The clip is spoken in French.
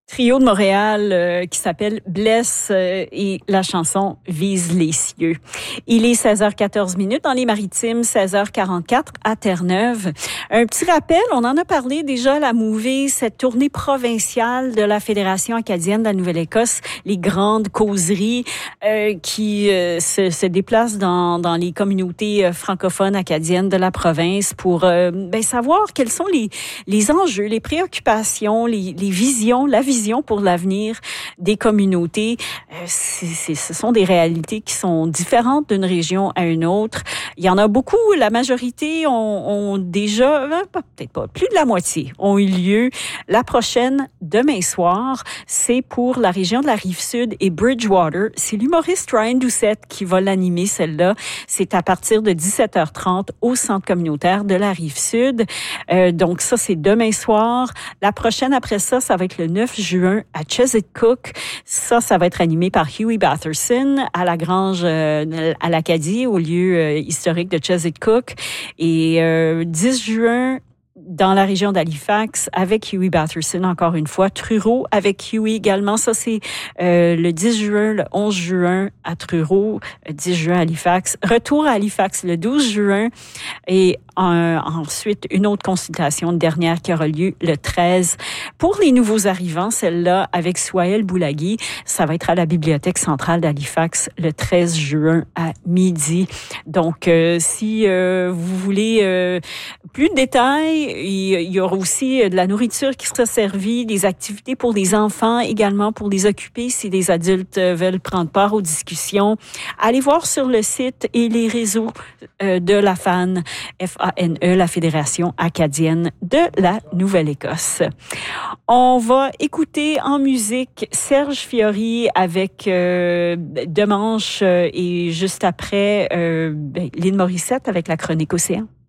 Trio de Montréal qui s'appelle Blesse et la chanson Vise les cieux. Il est 16h14 dans les Maritimes, 16h44 à Terre-Neuve. Un petit rappel, on en a parlé déjà, la Mouvée, cette tournée provinciale de la Fédération acadienne de la Nouvelle-Écosse, les grandes causeries qui se déplacent dans les communautés francophones acadiennes de la province pour savoir quels sont les enjeux, les préoccupations, les visions, la vision pour l'avenir des communautés. Ce sont des réalités qui sont différentes d'une région à une autre. Il y en a beaucoup, la majorité ont déjà, peut-être pas, plus de la moitié ont eu lieu. La prochaine, demain soir, c'est pour la région de la Rive-Sud et Bridgewater. C'est l'humoriste Ryan Doucette qui va l'animer, celle-là. C'est à partir de 17h30 au centre communautaire de la Rive-Sud. Donc ça, c'est demain soir. La prochaine après ça, ça va être le 9 juin à Chesapeake. Ça va être animé par Huey Batherson à la Grange à l'Acadie, au lieu historique de Chesapeake. Et 10 juin, dans la région d'Halifax, avec Huey Batherson, encore une fois. Truro, avec Huey également. Ça, c'est le 10 juin, le 11 juin à Truro, 10 juin à Halifax. Retour à Halifax le 12 juin. Et ensuite, une autre consultation, une dernière qui aura lieu le 13. Pour les nouveaux arrivants, celle-là, avec Souhaël Boulagui, ça va être à la Bibliothèque centrale d'Halifax le 13 juin à midi. Donc, si vous voulez plus de détails, il y aura aussi de la nourriture qui sera servie, des activités pour les enfants, également pour les occuper si les adultes veulent prendre part aux discussions. Allez voir sur le site et les réseaux de la FANE, F-A-N-E, la Fédération acadienne de la Nouvelle-Écosse. On va écouter en musique Serge Fiori avec Demanche et juste après Lynn Morissette avec la chronique Océan.